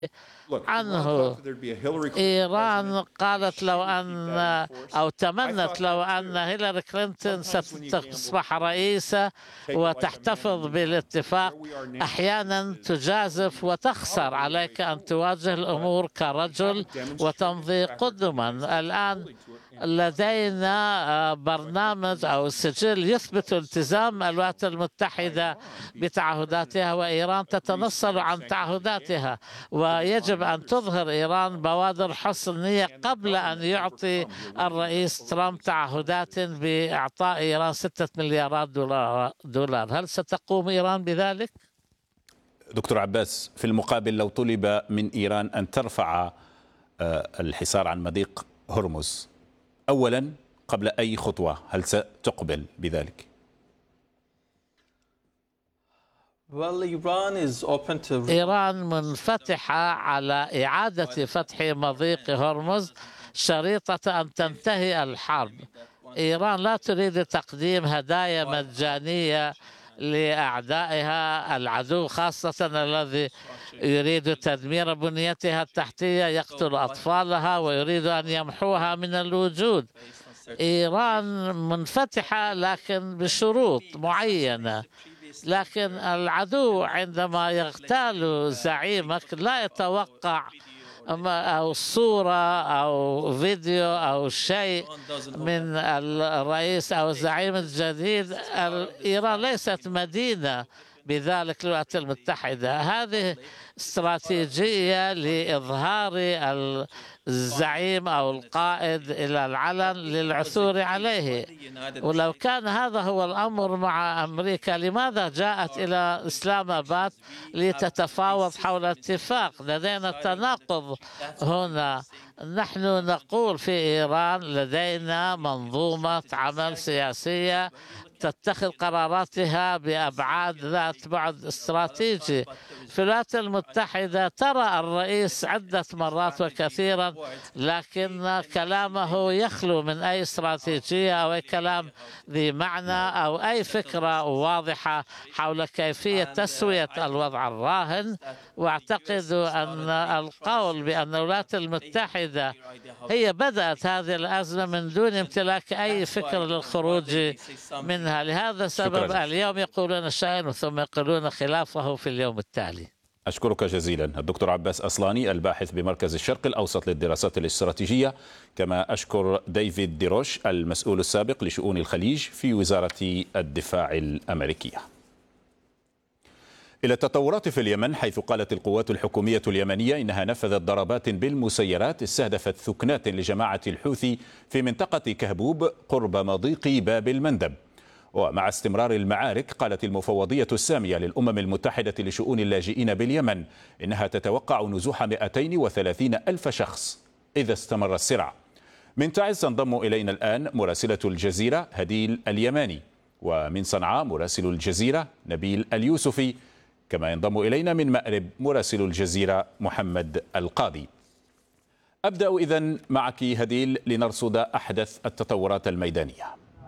عنه. إيران قالت لو أن أو تمنت لو أن هيلاري كلينتون ستصبح رئيسة وتحتفظ بالاتفاق. أحيانا تجازف وتخسر، عليك أن تواجه الأمور كرجل وتمضي قدما. الآن لدينا برنامج أو سجل يثبت التزام الولايات المتحدة بتعهداتها، وإيران تتنصل عن تعهداتها، ويجب أن تظهر إيران بوادر حسن نية قبل أن يعطي الرئيس ترامب تعهدات بإعطاء إيران 6 مليارات دولار. هل ستقوم إيران بذلك؟ دكتور عباس، في المقابل لو طلب من إيران أن ترفع الحصار عن مضيق هرمز أولا قبل أي خطوة، هل ستقبل بذلك؟ إيران منفتحة على إعادة فتح مضيق هرمز شريطة أن تنتهي الحرب. إيران لا تريد تقديم هدايا مجانية لأعدائها العدو، خاصة الذي يريد تدمير بنيتها التحتية، يقتل أطفالها ويريد أن يمحوها من الوجود. إيران منفتحة لكن بشروط معينة. لكن العدو عندما يغتال زعيمك لا يتوقع أو صورة أو فيديو أو شيء من الرئيس أو الزعيم الجديد. إيران ليست مدينة بذلك الولايات المتحدة. هذه استراتيجية لإظهار الزعيم أو القائد إلى العلن للعثور عليه. ولو كان هذا هو الأمر مع أمريكا، لماذا جاءت إلى إسلام آباد لتتفاوض حول اتفاق؟ لدينا تناقض هنا. نحن نقول في إيران لدينا منظومة عمل سياسية تتخذ قراراتها بأبعاد ذات بعد استراتيجي. في الولايات المتحدة ترى الرئيس عدة مرات وكثيرا، لكن كلامه يخلو من أي استراتيجية أو أي كلام ذي معنى أو أي فكرة واضحة حول كيفية تسوية الوضع الراهن. واعتقد أن القول بأن الولايات المتحدة هي بدأت هذه الأزمة من دون امتلاك أي فكر للخروج منها. لهذا السبب اليوم يقولون شيئا ثم يقولون خلافه في اليوم التالي. أشكرك جزيلا الدكتور عباس أصلاني، الباحث بمركز الشرق الأوسط للدراسات الاستراتيجية، كما أشكر ديفيد ديروش المسؤول السابق لشؤون الخليج في وزارة الدفاع الأمريكية. إلى التطورات في اليمن، حيث قالت القوات الحكومية اليمنية إنها نفذت ضربات بالمسيرات استهدفت ثكنات لجماعة الحوثي في منطقة كهبوب قرب مضيق باب المندب. ومع استمرار المعارك، قالت المفوضية السامية للأمم المتحدة لشؤون اللاجئين باليمن إنها تتوقع نزوح 230 ألف شخص إذا استمر الصراع. من تعز تنضم إلينا الآن مراسلة الجزيرة هديل اليماني، ومن صنعاء مراسل الجزيرة نبيل اليوسفي، كما ينضم إلينا من مأرب مراسل الجزيرة محمد القاضي. أبدأ إذن معك هديل لنرصد أحدث التطورات الميدانية.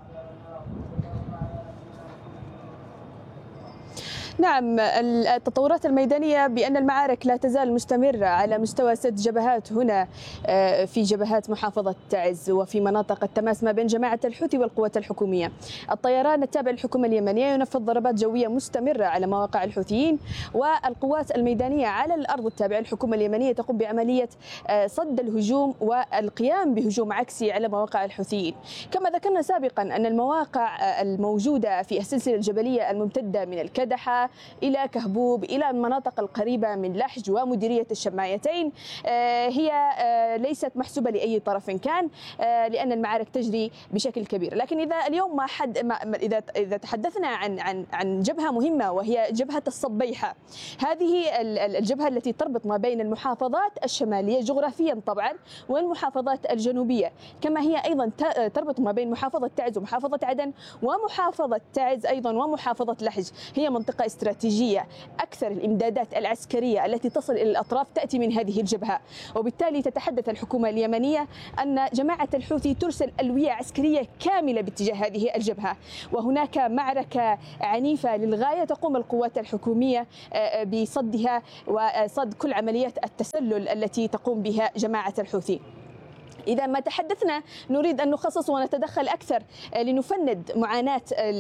نعم، التطورات الميدانية بأن المعارك لا تزال مستمرة على مستوى 6 جبهات هنا في جبهات محافظة تعز وفي مناطق التماس ما بين جماعة الحوثي والقوات الحكومية. الطيران التابع للحكومة اليمنية ينفذ ضربات جوية مستمرة على مواقع الحوثيين، والقوات الميدانية على الأرض التابعة للحكومة اليمنية تقوم بعملية صد الهجوم والقيام بهجوم عكسي على مواقع الحوثيين. كما ذكرنا سابقا أن المواقع الموجودة في السلسلة الجبلية الممتدة من الكدحة إلى كهبوب إلى المناطق القريبة من لحج ومديرية الشمايتين هي ليست محسوبة لأي طرف كان، لأن المعارك تجري بشكل كبير. لكن إذا اليوم إذا تحدثنا عن جبهة مهمة وهي جبهة الصبيحة، هذه الجبهة التي تربط ما بين المحافظات الشمالية جغرافيا طبعا والمحافظات الجنوبية، كما هي أيضا تربط ما بين محافظة تعز ومحافظة عدن ومحافظة تعز أيضا ومحافظة لحج. هي منطقة استراتيجية. أكثر الإمدادات العسكرية التي تصل إلى الأطراف تأتي من هذه الجبهة، وبالتالي تتحدث الحكومة اليمنية أن جماعة الحوثي ترسل ألوية عسكرية كاملة باتجاه هذه الجبهة، وهناك معركة عنيفة للغاية تقوم القوات الحكومية بصدها وصد كل عمليات التسلل التي تقوم بها جماعة الحوثي. إذا ما تحدثنا نريد أن نخصص ونتدخل أكثر لنفند معاناة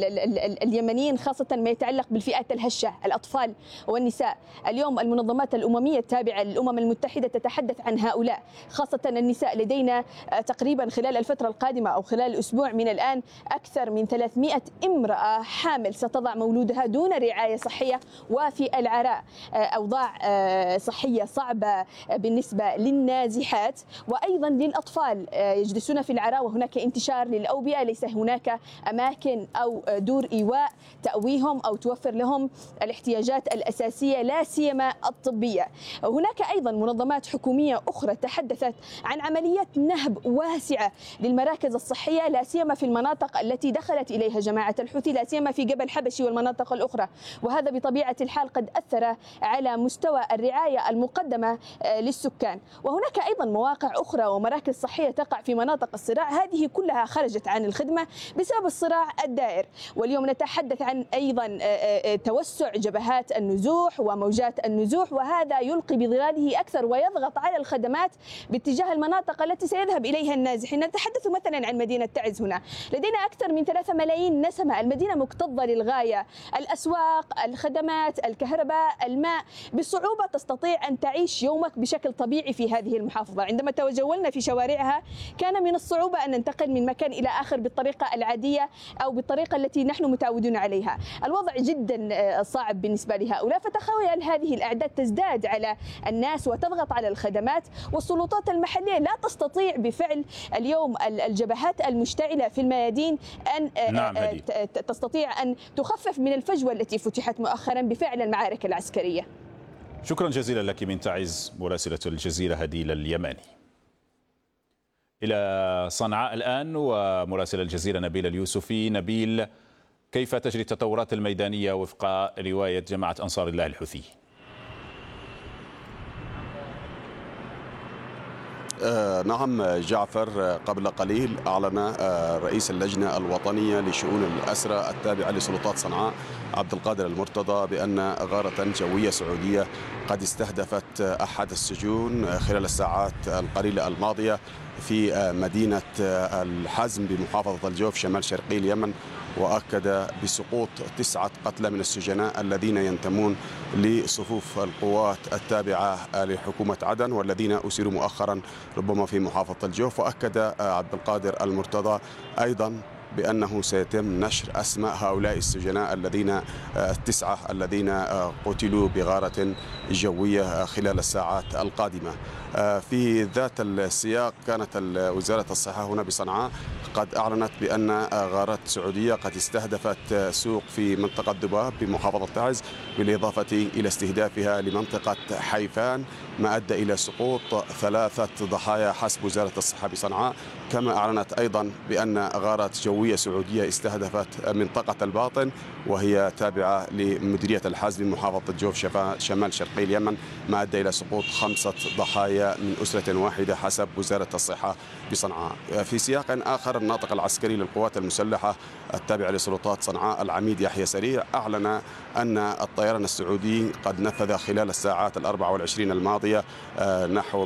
اليمنيين، خاصة ما يتعلق بالفئات الهشة، الأطفال والنساء. اليوم المنظمات الأممية التابعة للأمم المتحدة تتحدث عن هؤلاء، خاصة النساء. لدينا تقريبا خلال الفترة القادمة أو خلال أسبوع من الآن أكثر من 300 امرأة حامل ستضع مولودها دون رعاية صحية وفي العراء. أوضاع صحية صعبة بالنسبة للنازحات وأيضا للأطفال يجلسون في العراء، وهناك انتشار للأوبئة، ليس هناك أماكن أو دور إيواء تأويهم أو توفر لهم الاحتياجات الأساسية لا سيما الطبية. هناك أيضا منظمات حكومية أخرى تحدثت عن عمليات نهب واسعة للمراكز الصحية، لا سيما في المناطق التي دخلت إليها جماعة الحوثي، لا سيما في جبل حبشي والمناطق الأخرى، وهذا بطبيعة الحال قد أثر على مستوى الرعاية المقدمة للسكان. وهناك أيضا مواقع أخرى ومراكز صحية تقع في مناطق الصراع، هذه كلها خرجت عن الخدمة بسبب الصراع الدائر. واليوم نتحدث عن أيضا توسع جبهات النزوح وموجات النزوح، وهذا يلقي بظلاله أكثر ويضغط على الخدمات باتجاه المناطق التي سيذهب إليها النازحين. نتحدث مثلا عن مدينة تعز، هنا لدينا أكثر من 3 ملايين نسمة، المدينة مكتظة للغاية، الأسواق، الخدمات، الكهرباء، الماء، بصعوبة تستطيع أن تعيش يومك بشكل طبيعي في هذه المحافظة. عندما تجولنا في شوارعها كان من الصعوبة أن ننتقل من مكان إلى آخر بالطريقة العادية أو بالطريقة التي نحن متعودون عليها. الوضع جدا صعب بالنسبة لهؤلاء، فتخيل هذه الأعداد تزداد على الناس وتضغط على الخدمات، والسلطات المحلية لا تستطيع بفعل اليوم الجبهات المشتعلة في الميادين أن تستطيع أن تخفف من الفجوة التي فتحت مؤخرا بفعل المعارك العسكرية. شكرا جزيلا لك من تعز مراسلة الجزيرة هديل اليماني. إلى صنعاء الآن ومراسل الجزيرة نبيل اليوسفي. نبيل، كيف تجري التطورات الميدانية وفق رواية جماعة أنصار الله الحوثي؟ نعم جعفر، قبل قليل أعلن رئيس اللجنة الوطنية لشؤون الأسرى التابعة لسلطات صنعاء عبد القادر المرتضى بأن غارة جوية سعودية قد استهدفت أحد السجون خلال الساعات القليلة الماضية في مدينة الحزم بمحافظة الجوف شمال شرقي اليمن، وأكد بسقوط 9 قتلى من السجناء الذين ينتمون لصفوف القوات التابعة لحكومة عدن والذين أسروا مؤخرا ربما في محافظة الجوف. وأكد عبد القادر المرتضى أيضا بأنه سيتم نشر أسماء هؤلاء السجناء الذين 9 الذين قتلوا بغارة جوية خلال الساعات القادمة. في ذات السياق كانت وزارة الصحة هنا بصنعاء قد أعلنت بأن غارات سعودية قد استهدفت سوق في منطقة ذباب بمحافظة تعز، بالإضافة إلى استهدافها لمنطقة حيفان، ما أدى إلى سقوط 3 ضحايا حسب وزارة الصحة بصنعاء. كما أعلنت أيضا بأن غارة جوية سعودية استهدفت منطقة الباطن وهي تابعة لمديرية الحزم بمحافظة الجوف شمال شرقي اليمن، ما أدى إلى سقوط 5 ضحايا من أسرة واحدة حسب وزارة الصحة بصنعاء. في سياق آخر، الناطق العسكري للقوات المسلحة التابعة لسلطات صنعاء العميد يحيى سريع أعلن أن الطيران السعودي قد نفذ خلال الساعات 24 الماضية نحو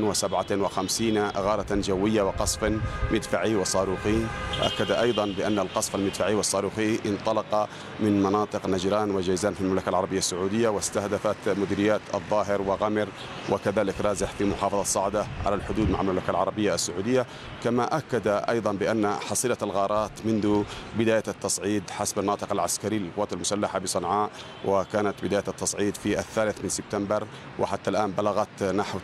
157 غارة جوية وقصف مدفعي وصاروخي. أكد أيضا بأن القصف المدفعي والصاروخي انطلق من مناطق نجران وجيزان في المملكة العربية السعودية، واستهدفت مديريات الظاهر وغمر وكذلك رازح في محافظة صعدة على الحدود مع المملكة العربية السعودية. كما أكد أيضا بأن حصيلة الغارات منذ بداية التصعيد حسب الناطق العسكري للقوات المسلحة بصنعاء، وكانت بداية التصعيد في 3 سبتمبر وحتى الآن بلغت نحو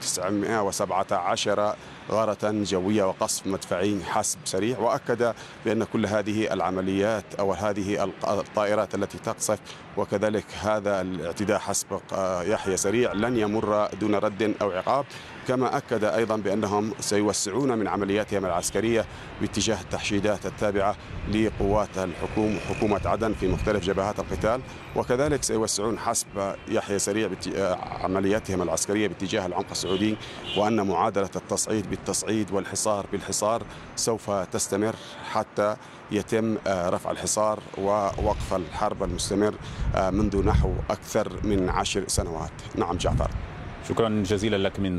917 غارة جوية وقصف مدفعي حسب سريع. وأكد بأن كل هذه العمليات أو هذه الطائرات التي تقصف وكذلك هذا الاعتداء حسب يحيى سريع لن يمر دون رد أو عقاب. كما أكد أيضا بأنهم سيوسعون من عملياتهم العسكرية باتجاه التحشيدات التابعة لقوات حكومة عدن في مختلف جبهات القتال، وكذلك سيوسعون حسب يحيى سريع عملياتهم العسكرية باتجاه العمق السعودي، وأن معادلة التصعيد بالتصعيد والحصار بالحصار سوف تستمر حتى يتم رفع الحصار ووقف الحرب المستمر منذ نحو أكثر من 10 سنوات. نعم جعفر. شكرا جزيلا لك من